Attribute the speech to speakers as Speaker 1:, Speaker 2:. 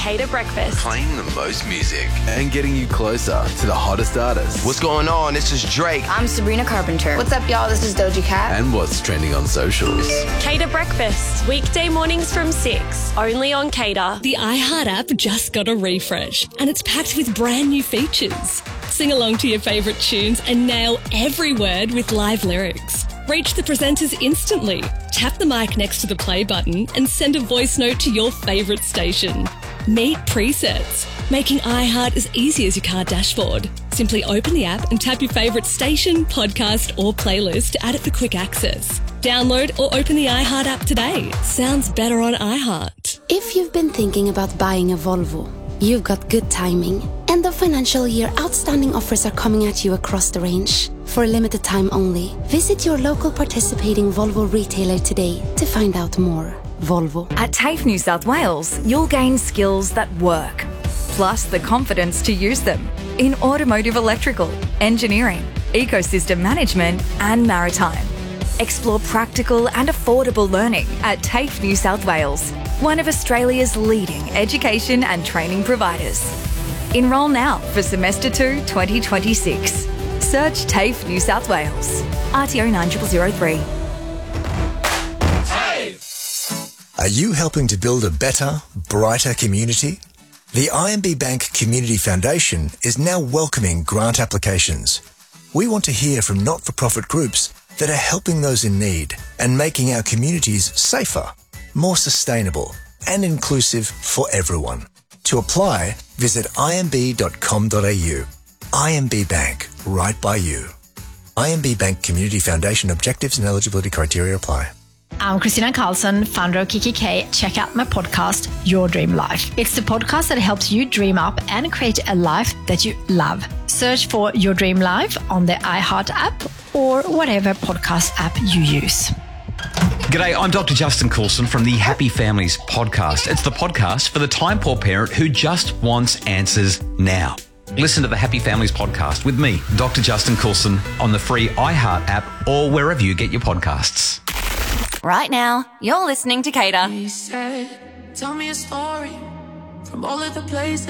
Speaker 1: Cater Breakfast.
Speaker 2: Playing the most music.
Speaker 3: And getting you closer to the hottest artists.
Speaker 2: What's going on? This is Drake.
Speaker 4: I'm Sabrina Carpenter. What's up, y'all? This is Doja Cat.
Speaker 3: And what's trending on socials.
Speaker 1: Cater Breakfast, weekday mornings from 6, only on Cater.
Speaker 5: The iHeart app just got a refresh, and it's packed with brand new features. Sing along to your favourite tunes and nail every word with live lyrics. Reach the presenters instantly. Tap the mic next to the play button and send a voice note to your favourite station. Meet presets, making iHeart as easy as your car dashboard. Simply open the app and tap your favourite station, podcast or playlist to add it for quick access. Download or open the iHeart app today. Sounds better on iHeart.
Speaker 6: If you've been thinking about buying a Volvo, you've got good timing. End of financial year outstanding offers are coming at you across the range. For a limited time only, visit your local participating Volvo retailer today to find out more. Volvo.
Speaker 7: At TAFE New South Wales, you'll gain skills that work, plus the confidence to use them in automotive electrical, engineering, ecosystem management and maritime. Explore practical and affordable learning at TAFE New South Wales, one of Australia's leading education and training providers. Enrol now for Semester 2 2026. Search TAFE New South Wales. RTO 9003.
Speaker 8: Are you helping to build a better, brighter community? The IMB Bank Community Foundation is now welcoming grant applications. We want to hear from not-for-profit groups that are helping those in need and making our communities safer, more sustainable and inclusive for everyone. To apply, visit imb.com.au. IMB Bank, right by you. IMB Bank Community Foundation objectives and eligibility criteria apply.
Speaker 9: I'm Christina Carlson, founder of KKK. Check out my podcast, Your Dream Life. It's the podcast that helps you dream up and create a life that you love. Search for Your Dream Life on the iHeart app or whatever podcast app you use.
Speaker 10: G'day, I'm Dr. Justin Coulson from the Happy Families podcast. It's the podcast for the time-poor parent who just wants answers now. Listen to the Happy Families podcast with me, Dr. Justin Coulson, on the free iHeart app or wherever you get your podcasts.
Speaker 7: Right now, you're listening to Cater.
Speaker 11: He said, tell me a story from all of the places